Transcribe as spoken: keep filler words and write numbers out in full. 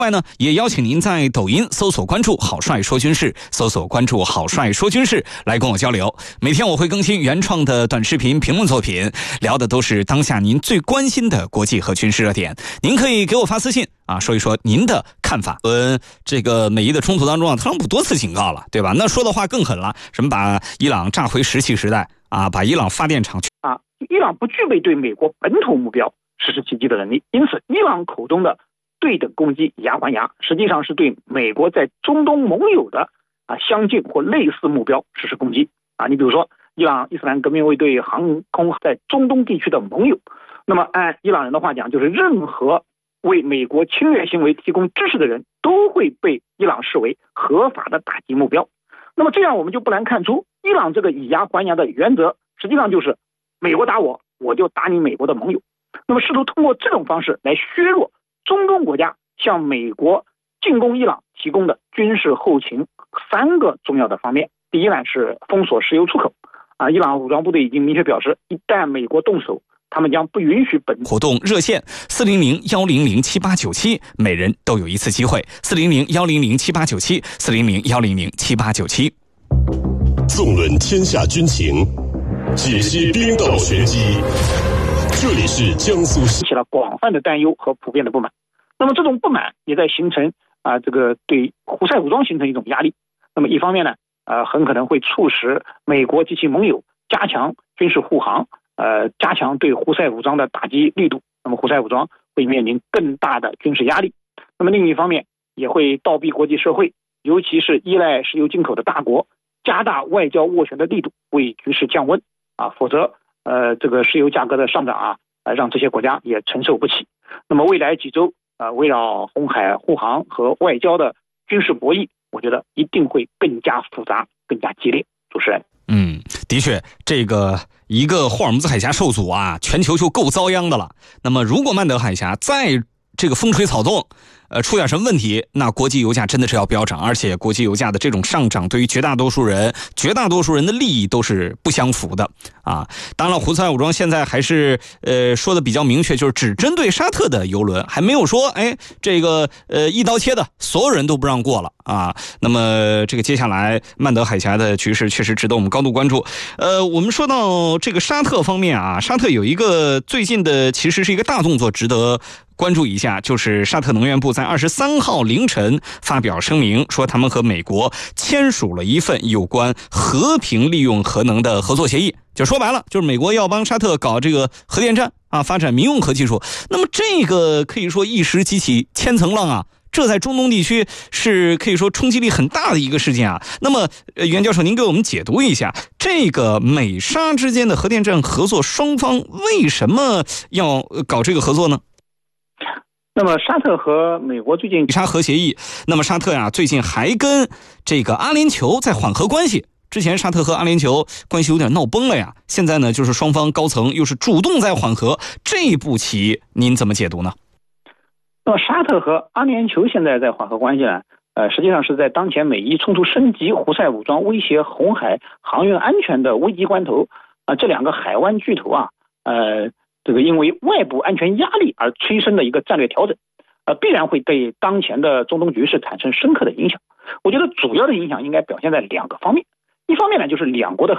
另外呢，也邀请您在抖音搜索关注郝帅说军事，搜索关注郝帅说军事来跟我交流。每天我会更新原创的短视频评论作品，聊的都是当下您最关心的国际和军事热点。您可以给我发私信啊，说一说您的看法。呃，这个美伊的冲突当中啊，特朗普多次警告了，对吧？那说的话更狠了，什么把伊朗炸回石器时代啊，把伊朗发电厂啊，伊朗不具备对美国本土目标实施袭击的能力，因此伊朗口中的对等攻击以牙还牙，实际上是对美国在中东盟友的啊相近或类似目标实施攻击啊。你比如说，伊朗伊斯兰革命卫队航空在中东地区的盟友，那么按伊朗人的话讲，就是任何为美国侵略行为提供支持的人都会被伊朗视为合法的打击目标。那么这样我们就不难看出，伊朗这个以牙还牙的原则，实际上就是美国打我，我就打你美国的盟友。那么试图通过这种方式来削弱中东国家向美国进攻伊朗提供的军事后勤三个重要的方面。第一呢是封锁石油出口啊，伊朗武装部队已经明确表示，一旦美国动手，他们将不允许本活动热线四零零幺零零七八九七，每人都有一次机会。四零零幺零零七八九七，四零零幺零零七八九七。 纵论天下军情，解析兵道玄机。这里是江苏， 引起了广泛的担忧和普遍的不满。那么这种不满也在形成啊、呃，这个对胡塞武装形成一种压力。那么一方面呢，呃，很可能会促使美国及其盟友加强军事护航，呃，加强对胡塞武装的打击力度。那么胡塞武装会面临更大的军事压力。那么另一方面也会倒逼国际社会，尤其是依赖石油进口的大国，加大外交斡旋的力度，为局势降温啊，否则呃，这个石油价格的上涨啊，呃，让这些国家也承受不起。那么未来几周，呃，围绕红海护航和外交的军事博弈，我觉得一定会更加复杂、更加激烈。主持人， 嗯，的确，这个一个霍尔木兹海峡受阻啊，全球就够遭殃的了。那么，如果曼德海峡再这个风吹草动，呃，出点什么问题，那国际油价真的是要飙涨，而且国际油价的这种上涨，对于绝大多数人、绝大多数人的利益都是不相符的啊。当然了，胡塞武装现在还是呃说的比较明确，就是只针对沙特的油轮，还没有说哎这个呃一刀切的所有人都不让过了啊。那么这个接下来曼德海峡的局势确实值得我们高度关注。呃，我们说到这个沙特方面啊，沙特有一个最近的其实是一个大动作，值得关注一下，就是沙特能源部在二十三号凌晨发表声明，说他们和美国签署了一份有关和平利用核能的合作协议。就说白了，就是美国要帮沙特搞这个核电站啊，发展民用核技术。那么这个可以说一时激起千层浪啊，这在中东地区是可以说冲击力很大的一个事件啊。那么袁教授，您给我们解读一下这个美沙之间的核电站合作，双方为什么要搞这个合作呢？ 那么沙特和美国最近沙核协议，那么沙特呀、啊、最近还跟这个阿联酋在缓和关系。之前沙特和阿联酋关系有点闹崩了呀，现在呢就是双方高层又是主动在缓和，这步棋您怎么解读呢？ 那么沙特和阿联酋现在在缓和关系呢，呃，实际上是在当前美伊冲突升级、胡塞武装威胁红海航运安全的危机关头啊、呃，这两个海湾巨头啊，呃。这个因为外部安全压力而催生的一个战略调整，呃，必然会对当前的中东局势产生深刻的影响。我觉得主要的影响应该表现在两个方面，一方面呢就是两国的